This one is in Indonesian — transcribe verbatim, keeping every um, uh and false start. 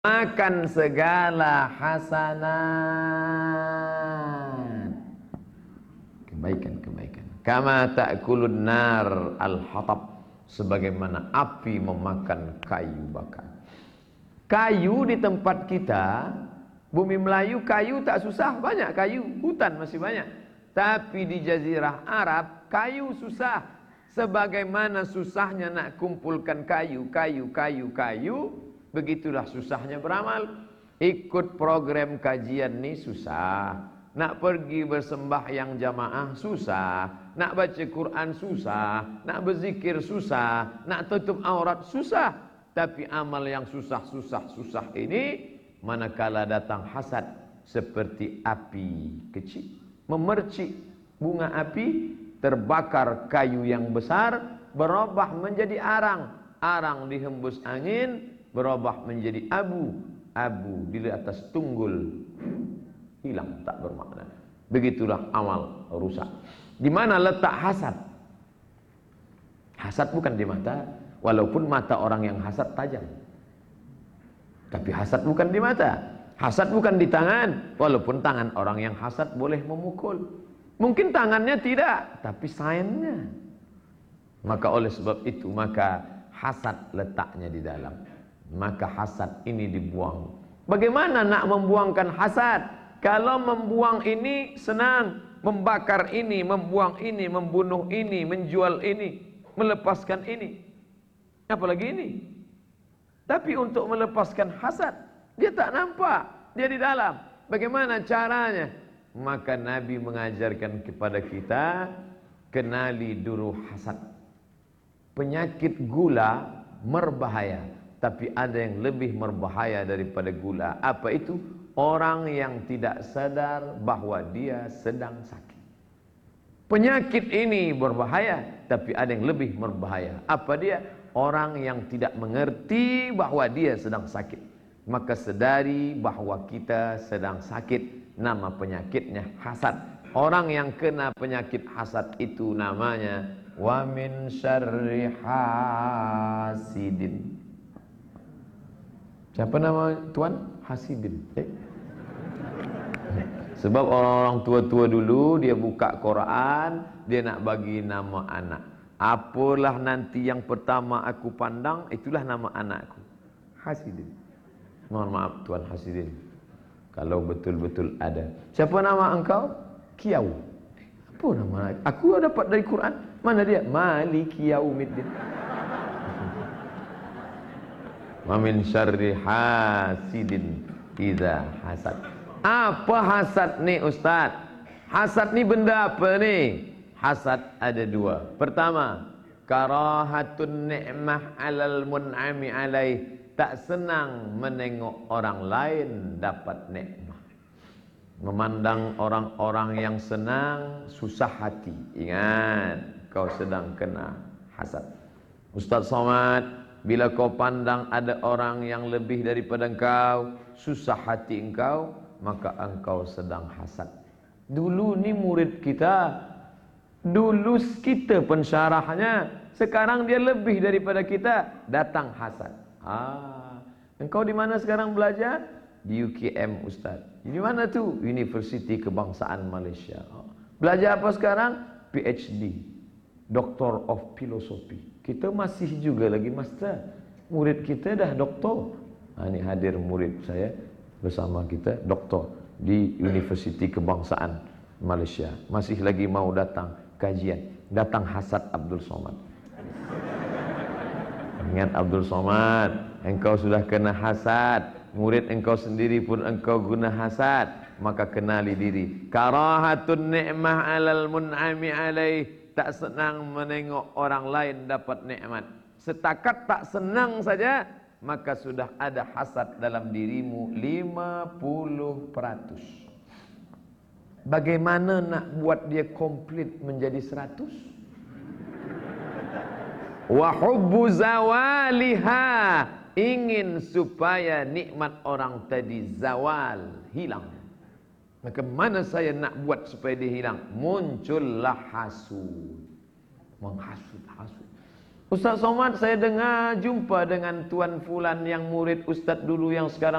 makan segala hasanat, kebaikan-kebaikan. Kama ta'kulun nar al-hatab, sebagaimana api memakan kayu bakar. Kayu di tempat kita, bumi Melayu, kayu tak susah, banyak kayu, hutan masih banyak. Tapi di Jazirah Arab, kayu susah. Sebagaimana susahnya nak kumpulkan kayu, kayu, kayu, kayu, begitulah susahnya beramal. Ikut program kajian ni susah. Nak pergi bersembahyang jamaah susah. Nak baca Quran susah. Nak berzikir susah. Nak tutup aurat susah. Tapi amal yang susah-susah-susah ini, manakala datang hasad, seperti api kecil memercik bunga api, terbakar kayu yang besar, berubah menjadi arang. Arang dihembus angin, berubah menjadi abu. Abu di atas tunggul, hilang, tak bermakna. Begitulah amal rusak. Di mana letak hasad? Hasad bukan di mata, walaupun mata orang yang hasad tajam. Tapi hasad bukan di mata. Hasad bukan di tangan, walaupun tangan orang yang hasad boleh memukul. Mungkin tangannya tidak, tapi sainnya. Maka oleh sebab itu, maka hasad letaknya di dalam. Maka hasad ini dibuang. Bagaimana nak membuangkan hasad? Kalau membuang ini senang, membakar ini, membuang ini, membunuh ini, menjual ini, melepaskan ini, apalagi ini. Tapi untuk melepaskan hasad, dia tak nampak, dia di dalam. Bagaimana caranya? Maka Nabi mengajarkan kepada kita, kenali dulu hasad. Penyakit gula berbahaya, tapi ada yang lebih berbahaya daripada gula. Apa itu? Orang yang tidak sadar bahwa dia sedang sakit. Penyakit ini berbahaya, tapi ada yang lebih berbahaya. Apa dia? Orang yang tidak mengerti bahwa dia sedang sakit. Maka sedari bahwa kita sedang sakit. Nama penyakitnya hasad. Orang yang kena penyakit hasad itu namanya wa min syarri hasidin. Siapa nama tuan? Hasidin. Eh? Sebab orang-orang tua-tua dulu, dia buka Quran, dia nak bagi nama anak. Apalah nanti yang pertama aku pandang, itulah nama anakku. Hasidin. Mohon maaf Tuan Hasidin, kalau betul-betul ada. Siapa nama engkau? Kiau. Apa nama? Aku dapat dari Quran. Mana dia? Maliki Yaumiddin. Wa min syarri hasidin idza hasad. Apa hasad ni Ustaz? Hasad ni benda apa ni? Hasad ada dua. Pertama, karahatun ni'mah alal mun'ami alaih. Tak senang menengok orang lain dapat nikmat. Memandang orang-orang yang senang susah hati. Ingat, kau sedang kena hasad. Ustaz Somad, bila kau pandang ada orang yang lebih daripada engkau, susah hati engkau, maka engkau sedang hasad. Dulu ni murid kita, dulu kita pensyarahnya, sekarang dia lebih daripada kita, datang hasad. Ah, engkau di mana sekarang belajar? Di U K M Ustaz. Di mana tu? Universiti Kebangsaan Malaysia. Belajar apa sekarang? P H D, Doctor of Philosophy. Kita masih juga lagi master. Murid kita dah doktor. Ha, ini hadir murid saya bersama kita, doktor di Universiti Kebangsaan Malaysia. Masih lagi mau datang kajian. Datang hasad Abdul Somad. Ingat Abdul Somad, engkau sudah kena hasad. Murid engkau sendiri pun engkau guna hasad. Maka kenali diri. Karahatun ni'mah alal mun'ami alaih. Tak senang menengok orang lain dapat nikmat. Setakat tak senang saja, maka sudah ada hasad dalam dirimu lima puluh peratus. Bagaimana nak buat dia komplit menjadi seratus? Wa hubbu zawaliha, ingin supaya nikmat orang tadi zawal, hilang. Maka mana saya nak buat supaya dia hilang? Muncullah hasud, menghasut-hasut. Ustaz Somad, saya dengar jumpa dengan Tuan Fulan yang murid Ustaz dulu yang sekarang